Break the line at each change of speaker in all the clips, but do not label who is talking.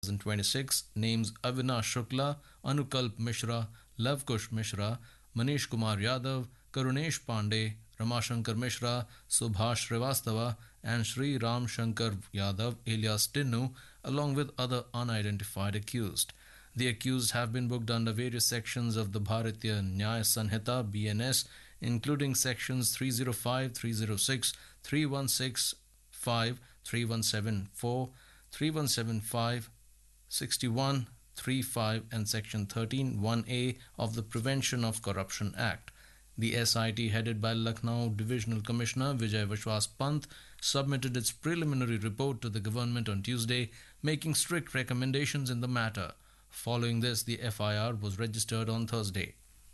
2026 names Avinash Shukla, Anukalp Mishra, Lavkush Mishra, Manish Kumar Yadav, Karunesh Pandey, Ramashankar Mishra, Subhash Srivastava, and Sri Ram Shankar Yadav alias Tinnu, along with other unidentified accused. The accused have been booked under various sections of the Bharatiya Nyaya Sanhita (BNS), including sections 305, 306, 3165, 3174, 3175, 61, 35, and section 13(1)(a) of the Prevention of Corruption Act. The SIT, headed by Lucknow Divisional Commissioner Vijay Vishwas Pant, submitted its preliminary report to the government on Tuesday, making strict recommendations in the matter. Following this, the FIR was registered on Thursday.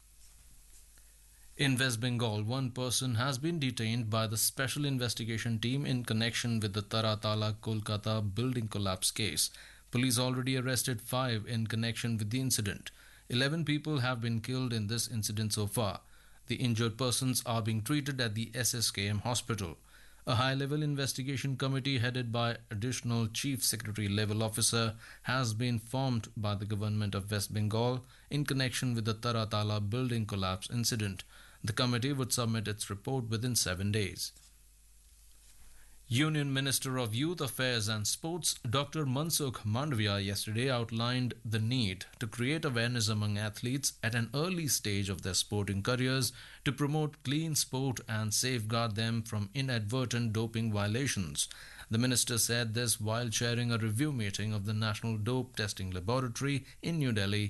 In West Bengal, one person has been detained by the Special Investigation Team in connection with the Taratala Kolkata building collapse case. Police already arrested 5 in connection with the incident. 11 people have been killed in this incident so far. The injured persons are being treated at the SSKM hospital. A high-level investigation committee headed by Additional Chief Secretary level officer has been formed by the government of West Bengal in connection with the Taratala building collapse incident. The committee would submit its report within 7 days. Union Minister of Youth Affairs and Sports Dr. Mansukh Mandavia yesterday outlined the need to create awareness among athletes at an early stage of their sporting careers to promote clean sport and safeguard them from inadvertent doping violations. The minister said this while chairing a review meeting of the National Dope Testing Laboratory in New Delhi